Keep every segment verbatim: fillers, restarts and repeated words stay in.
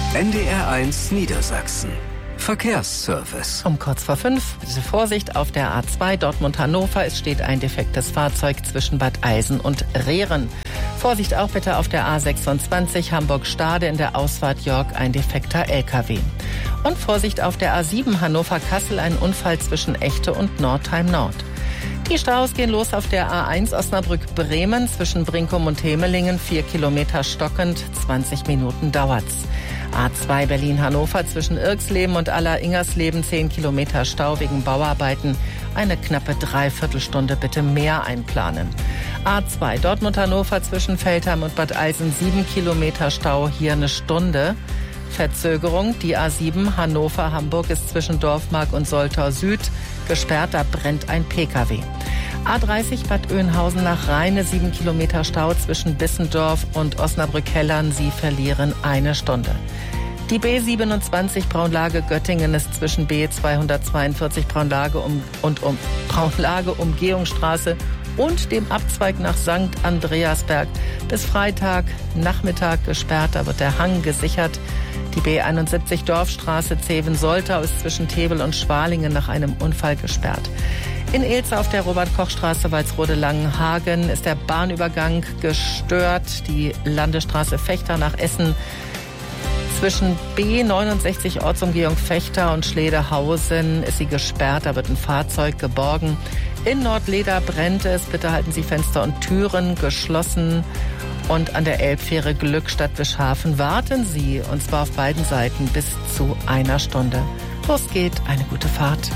N D R eins Niedersachsen. Verkehrsservice. Um kurz vor fünf, bitte Vorsicht auf der A zwei Dortmund-Hannover. Es steht ein defektes Fahrzeug zwischen Bad Eisen und Rehren. Vorsicht auch bitte auf der A sechsundzwanzig Hamburg-Stade in der Ausfahrt York, ein defekter L K W. Und Vorsicht auf der A sieben Hannover-Kassel, ein Unfall zwischen Echte und Nordheim-Nord. Die Staus gehen los auf der A eins Osnabrück-Bremen zwischen Brinkum und Hemelingen, vier Kilometer stockend, zwanzig Minuten dauert's. A zwei Berlin-Hannover zwischen Irxleben und Aller-Ingersleben, zehn Kilometer Stau wegen Bauarbeiten. Eine knappe Dreiviertelstunde bitte mehr einplanen. A zwei Dortmund-Hannover zwischen Veltheim und Bad Eisen, sieben Kilometer Stau, hier eine Stunde. Verzögerung. Die A sieben Hannover-Hamburg ist zwischen Dorfmark und Soltau Süd gesperrt, da brennt ein P K W. A dreißig Bad Oeynhausen nach Rheine, sieben Kilometer Stau zwischen Bissendorf und Osnabrück-Hellern. Sie verlieren eine Stunde. Die B siebenundzwanzig Braunlage-Göttingen ist zwischen B zweihundertzweiundvierzig Braunlage um, und um Braunlage-Umgehungsstraße und dem Abzweig nach Sankt Andreasberg bis Freitag Nachmittag gesperrt. Da wird der Hang gesichert. Die B einundsiebzig Dorfstraße Zeven-Soltau ist zwischen Tebel und Schwalingen nach einem Unfall gesperrt. In Ilze auf der Robert-Koch-Straße Walsrode-Langenhagen ist der Bahnübergang gestört. Die Landesstraße Fechter nach Essen zwischen B neunundsechzig Ortsumgehung Fechter und Schledehausen ist sie gesperrt. Da wird ein Fahrzeug geborgen. In Nordleder brennt es. Bitte halten Sie Fenster und Türen geschlossen. Und an der Elbfähre Glückstadt-Wischhafen warten Sie, und zwar auf beiden Seiten, bis zu einer Stunde. Los geht, eine gute Fahrt.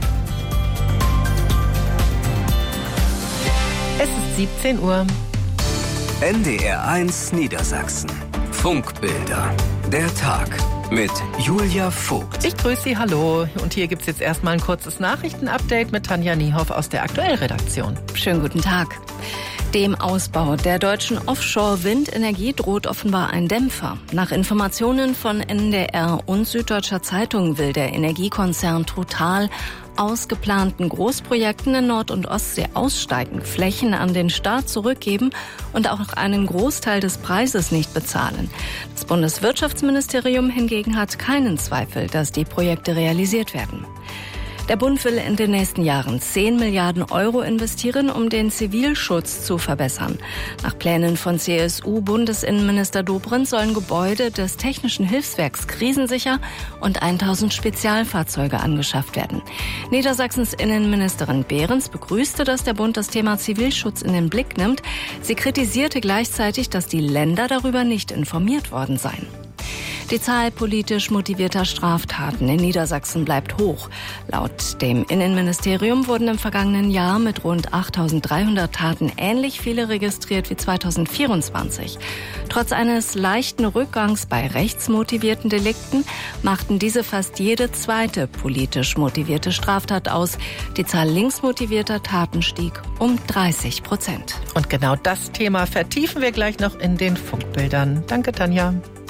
Es ist siebzehn Uhr. N D R eins Niedersachsen. Funkbilder. Der Tag mit Julia Vogt. Ich grüße Sie, hallo. Und hier gibt es jetzt erstmal ein kurzes Nachrichtenupdate mit Tanja Niehoff aus der Aktuellredaktion. Schönen guten Tag. Dem Ausbau der deutschen Offshore-Windenergie droht offenbar ein Dämpfer. Nach Informationen von N D R und Süddeutscher Zeitung will der Energiekonzern Total aus geplanten Großprojekten in Nord- und Ostsee aussteigen, Flächen an den Staat zurückgeben und auch noch einen Großteil des Preises nicht bezahlen. Das Bundeswirtschaftsministerium hingegen hat keinen Zweifel, dass die Projekte realisiert werden. Der Bund will in den nächsten Jahren zehn Milliarden Euro investieren, um den Zivilschutz zu verbessern. Nach Plänen von C S U-Bundesinnenminister Dobrindt sollen Gebäude des Technischen Hilfswerks krisensicher und tausend Spezialfahrzeuge angeschafft werden. Niedersachsens Innenministerin Behrens begrüßte, dass der Bund das Thema Zivilschutz in den Blick nimmt. Sie kritisierte gleichzeitig, dass die Länder darüber nicht informiert worden seien. Die Zahl politisch motivierter Straftaten in Niedersachsen bleibt hoch. Laut dem Innenministerium wurden im vergangenen Jahr mit rund achttausenddreihundert Taten ähnlich viele registriert wie zweitausendvierundzwanzig. Trotz eines leichten Rückgangs bei rechtsmotivierten Delikten machten diese fast jede zweite politisch motivierte Straftat aus. Die Zahl linksmotivierter Taten stieg um dreißig Prozent. Und genau das Thema vertiefen wir gleich noch in den Funkbildern. Danke, Tanja.